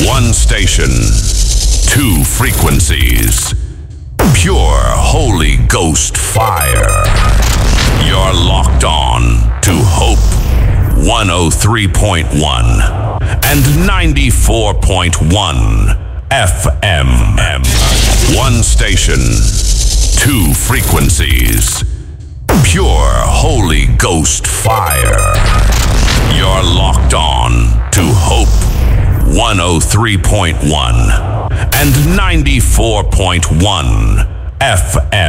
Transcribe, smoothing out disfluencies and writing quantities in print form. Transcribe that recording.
One station, two frequencies. Pure Holy Ghost fire. You're locked on to Hope 103.1 and 94.1 FM. One station, two frequencies. Pure Holy Ghost fire. You're locked on to Hope 103.1 and 94.1 FM.